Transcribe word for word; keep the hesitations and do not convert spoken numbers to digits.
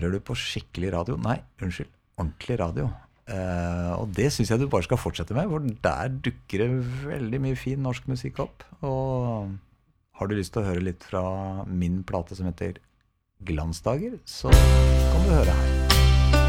hører du på skikkelig radio? Nei, unnskyld, ordentlig radio. Eh, og det synes jeg du bare skal fortsette med, for der dukker det veldig mye fin norsk musikk opp. Og har du lyst til å høre litt fra min plate som heter Glansdager, så kan du høre her.